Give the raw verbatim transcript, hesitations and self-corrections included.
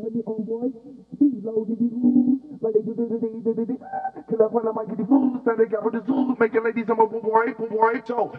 turn it on, boy. Speed low, did it move? Like they do, do, do, do, do, do, do. Kill up on the mic, get the moves. Now they got with the zoo. Making ladies, I'm a boy, boy, boy. So,